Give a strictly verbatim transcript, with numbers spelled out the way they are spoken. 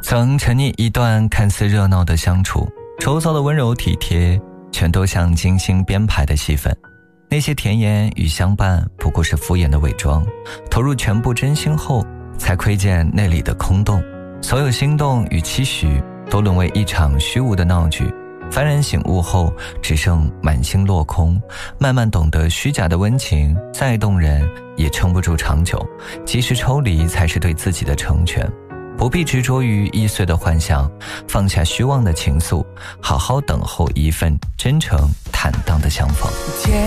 曾沉溺一段看似热闹的相处，周遭的温柔体贴全都像精心编排的戏份，那些甜言与相伴不过是敷衍的伪装，投入全部真心后才窥见内里的空洞，所有心动与期许都沦为一场虚无的闹剧。幡然醒悟后，只剩满心落空，慢慢懂得虚假的温情再动人也撑不住长久，及时抽离才是对自己的成全。不必执着于易碎的幻想，放下虚妄的情愫，好好等候一份真诚坦荡的相逢。